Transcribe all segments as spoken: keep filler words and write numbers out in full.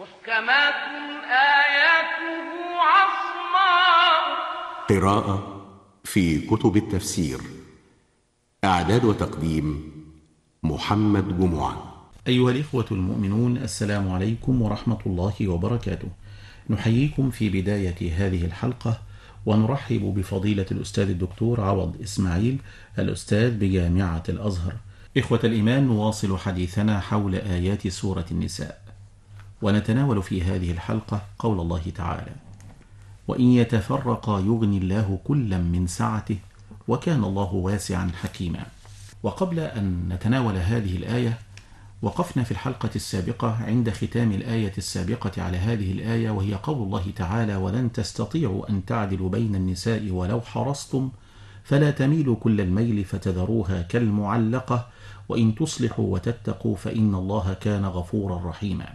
محكمات آياته عصماء. قراءة في كتب التفسير. إعداد وتقديم محمد جمعة. أيها الإخوة المؤمنون، السلام عليكم ورحمة الله وبركاته. نحييكم في بداية هذه الحلقة ونرحب بفضيلة الأستاذ الدكتور عوض إسماعيل، الأستاذ بجامعة الأزهر. إخوة الإيمان، نواصل حديثنا حول آيات سورة النساء، ونتناول في هذه الحلقة قول الله تعالى: وإن يتفرقا يغني الله كلا من سعته وكان الله واسعا حكيما. وقبل أن نتناول هذه الآية، وقفنا في الحلقة السابقة عند ختام الآية السابقة على هذه الآية، وهي قول الله تعالى: ولن تستطيعوا أن تعدلوا بين النساء ولو حرصتم فلا تميلوا كل الميل فتذروها كالمعلقة وإن تصلحوا وتتقوا فإن الله كان غفورا رحيما.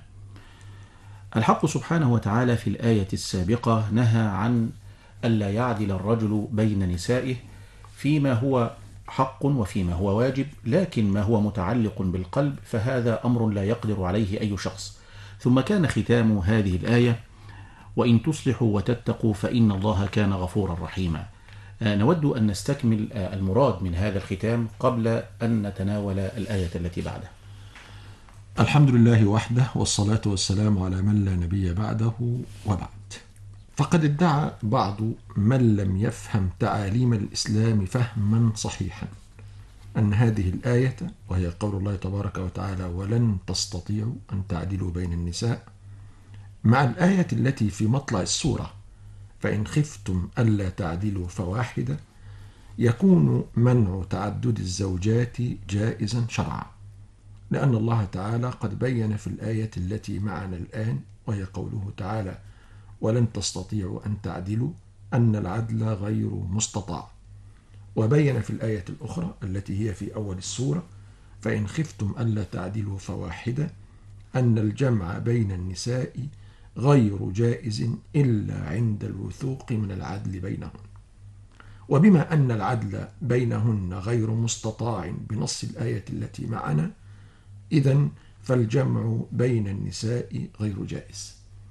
الحق سبحانه وتعالى في الآية السابقة نهى عن ألا يعدل الرجل بين نسائه فيما هو حق وفيما هو واجب، لكن ما هو متعلق بالقلب فهذا أمر لا يقدر عليه أي شخص. ثم كان ختام هذه الآية: وإن تصلحوا وتتقوا فإن الله كان غفورا رحيما. نود أن نستكمل المراد من هذا الختام قبل أن نتناول الآية التي بعدها. الحمد لله وحده، والصلاة والسلام على من لا نبي بعده، وبعد. فقد ادعى بعض من لم يفهم تعاليم الإسلام فهما صحيحا أن هذه الآية، وهي قول الله تبارك وتعالى: ولن تستطيعوا أن تعدلوا بين النساء، مع الآية التي في مطلع السورة: فإن خفتم ألا تعدلوا فواحدة، يكون منع تعدد الزوجات جائزا شرعا، لأن الله تعالى قد بين في الآية التي معنا الآن، وهي قوله تعالى: ولن تستطيعوا أن تعدلوا، أن العدل غير مستطاع. وبين في الآية الأخرى التي هي في أول السورة: فإن خفتم ألا تعدلوا فواحدة، أن الجمع بين النساء غير جائز إلا عند الوثوق من العدل بينهن. وبما أن العدل بينهن غير مستطاع بنص الآية التي معنا، إذن فالجمع بين النساء غير جائز.